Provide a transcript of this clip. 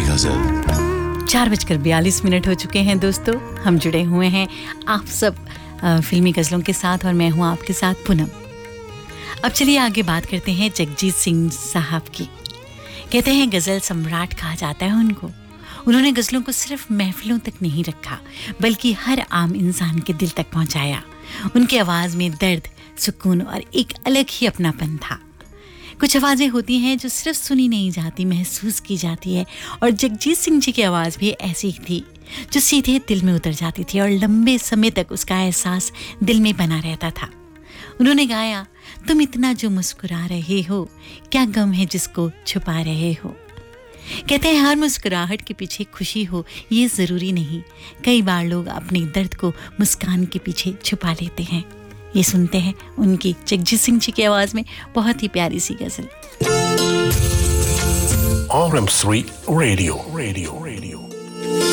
गजल। 4:42 हो चुके हैं दोस्तों। हम जुड़े हुए हैं आप सब फिल्मी गज़लों के साथ और मैं हूँ आपके साथ पूनम। अब चलिए आगे बात करते हैं जगजीत सिंह साहब की। कहते हैं गज़ल सम्राट कहा जाता है उनको। उन्होंने गज़लों को सिर्फ महफिलों तक नहीं रखा बल्कि हर आम इंसान के दिल तक पहुंचाया। उनकी आवाज़ में दर्द, सुकून और एक अलग ही अपनापन था। कुछ आवाज़ें होती हैं जो सिर्फ सुनी नहीं जाती, महसूस की जाती है, और जगजीत सिंह जी की आवाज़ भी ऐसी थी जो सीधे दिल में उतर जाती थी और लंबे समय तक उसका एहसास दिल में बना रहता था। उन्होंने गाया, तुम इतना जो मुस्कुरा रहे हो, क्या गम है जिसको छुपा रहे हो। कहते हैं हर मुस्कुराहट के पीछे खुशी हो ये ज़रूरी नहीं। कई बार लोग अपने दर्द को मुस्कान के पीछे छुपा लेते हैं। ये सुनते हैं उनकी जगजीत सिंह जी की आवाज़ में बहुत ही प्यारी सी गज़ल। RM3 radio.